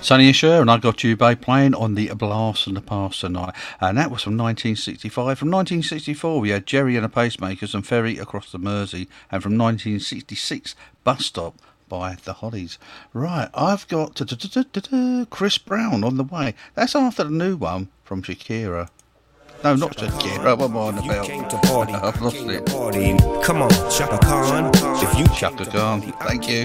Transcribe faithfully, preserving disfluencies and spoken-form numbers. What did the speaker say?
Sonny and Cher and I Got You Babe playing on the Blast and the Past tonight. And that was from nineteen sixty-five. From nineteen sixty-four we had Jerry and the Pacemakers and Ferry Across the Mersey. And from nineteen sixty-six, Bus Stop by the Hollies. Right, I've got Chris Brown on the way. That's after the new one from Shakira. No, not Shakira. What am I on about? I've lost it. Come on, Chaka Khan. If you Chaka Khan, thank you.